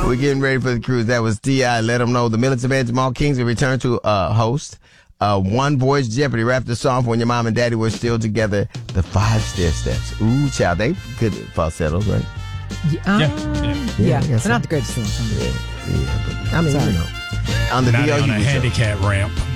We're getting ready for the cruise. That was T.I. Let them know the militant man Jamal Kingsley returned to host One Voice Jeopardy. Wrapped the song for when your mom and daddy were still together. The 5 stair steps. Ooh, child, they good falsettos, right? Yeah. They're not the greatest song. Yeah, but I mean, you know, on the Not DL, on a handicap ramp.